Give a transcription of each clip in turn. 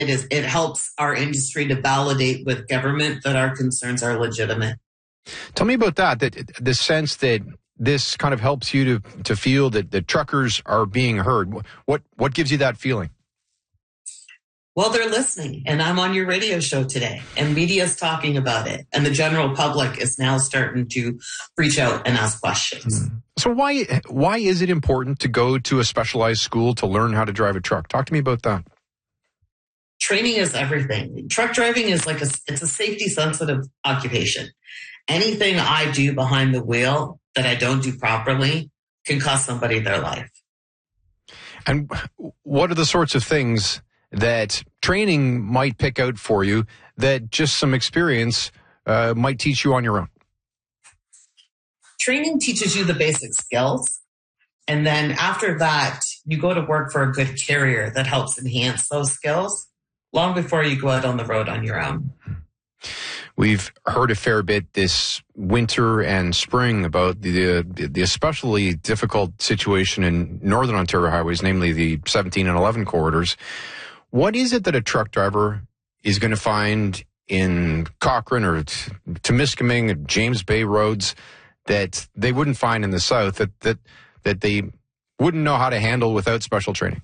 it helps our industry to validate with government that our concerns are legitimate. Tell me about that the sense that this kind of helps you to feel that the truckers are being heard. What gives you that feeling? Well, they're listening, and I'm on your radio show today, and media's talking about it, and the general public is now starting to reach out and ask questions. So why is it important to go to a specialized school to learn how to drive a truck? Talk to me about that. Training is everything. Truck driving is it's a safety-sensitive occupation. Anything I do behind the wheel that I don't do properly can cost somebody their life. And what are the sorts of things that training might pick out for you that just some experience might teach you on your own? Training teaches you the basic skills. And then after that, you go to work for a good carrier that helps enhance those skills long before you go out on the road on your own. We've heard a fair bit this winter and spring about the especially difficult situation in Northern Ontario highways, namely the 17 and 11 corridors. What is it that a truck driver is going to find in Cochrane or Temiskaming, James Bay roads that they wouldn't find in the south, that they wouldn't know how to handle without special training?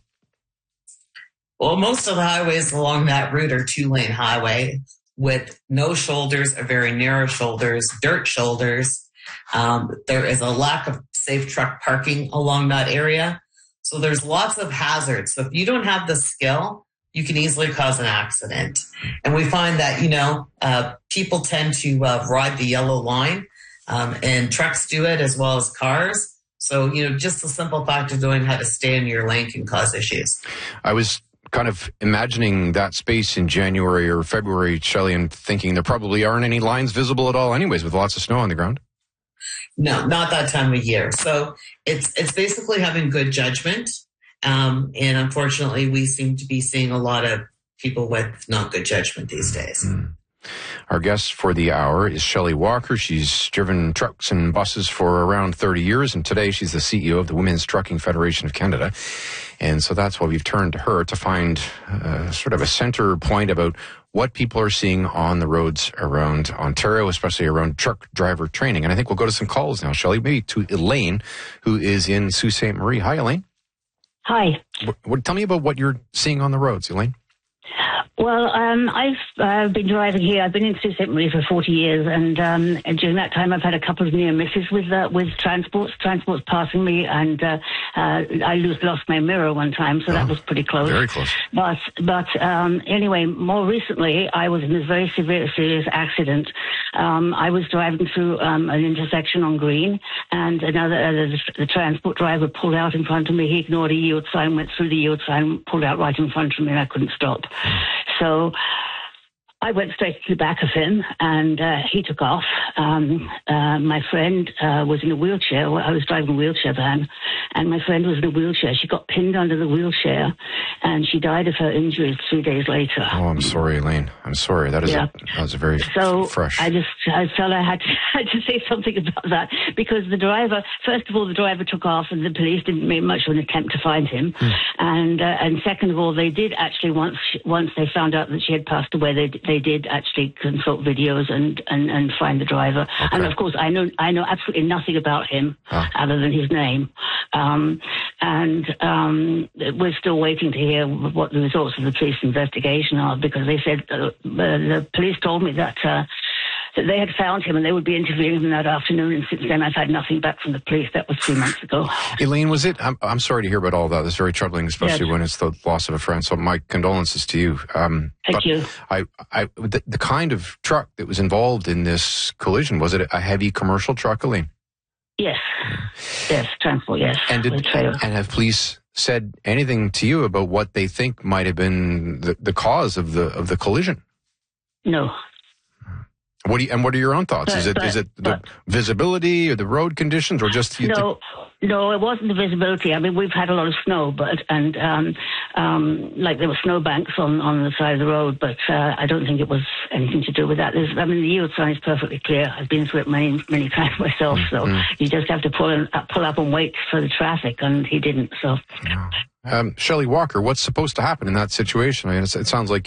Well, most of the highways along that route are two-lane highway with no shoulders or very narrow shoulders, dirt shoulders. There is a lack of safe truck parking along that area. So there's lots of hazards. So if you don't have the skill, you can easily cause an accident. And we find that, people tend to ride the yellow line, and trucks do it as well as cars. So, just the simple fact of knowing how to stay in your lane can cause issues. I was kind of imagining that space in January or February, Shelley, and thinking there probably aren't any lines visible at all anyways with lots of snow on the ground. No, not that time of year. So it's basically having good judgment. And unfortunately, we seem to be seeing a lot of people with not good judgment these days. Our guest for the hour is Shelley Walker. She's driven trucks and buses for around 30 years, and today she's the CEO of the Women's Trucking Federation of Canada. And so that's why we've turned to her to find sort of a center point about what people are seeing on the roads around Ontario, especially around truck driver training. And I think we'll go to some calls now, Shelley, maybe to Elaine, who is in Sault Ste. Marie. Hi, Elaine. Hi. Tell me about what you're seeing on the roads, Elaine. Well, I've been driving here. I've been in Sault Ste. Marie for 40 years, and during that time, I've had a couple of near misses with transports passing me, and I lost my mirror one time, so that was pretty close. Very close. But anyway, more recently, I was in this very serious accident. I was driving through an intersection on green, and the transport driver pulled out in front of me. He ignored a yield sign, went through the yield sign, pulled out right in front of me, and I couldn't stop. So I went straight to the back of him, and he took off. My friend was in a wheelchair. I was driving a wheelchair van, and my friend was in a wheelchair. She got pinned under the wheelchair, and she died of her injuries 3 days later. Oh, I'm sorry, Elaine. I'm sorry. That was a very fresh. I felt I had to say something about that, because the driver, first of all, the driver took off, and the police didn't make much of an attempt to find him. And second of all, they did actually, once they found out that she had passed away, they did actually consult videos and find the driver. Okay. And of course, I know absolutely nothing about him other than his name. We're still waiting to hear what the results of the police investigation are, because they said the police told me that they had found him and they would be interviewing him that afternoon, and since then I've had nothing back from the police. That was 3 months ago. Elaine, was it? I'm sorry to hear about all that. It's very troubling, especially when it's the loss of a friend. So my condolences to you. Thank you. The kind of truck that was involved in this collision, was it a heavy commercial truck, Elaine? Yes, transport, yes. And have police said anything to you about what they think might have been the cause of the collision? No. What are your own thoughts? Is it the visibility or the road conditions, or just No, it wasn't the visibility. I mean, we've had a lot of snow, like there were snowbanks on the side of the road, but I don't think it was anything to do with that. The yield sign is perfectly clear. I've been through it many times myself, so you just have to pull up and wait for the traffic, and he didn't. So, Shelley Walker, what's supposed to happen in that situation? I mean, it sounds like